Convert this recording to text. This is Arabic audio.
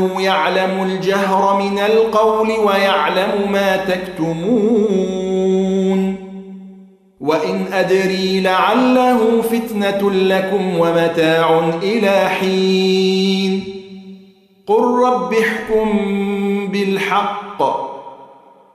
يعلم الجهر من القول ويعلم ما تكتمون وإن أدري لعله فتنة لكم ومتاع إلى حين قل رب احكم بالحق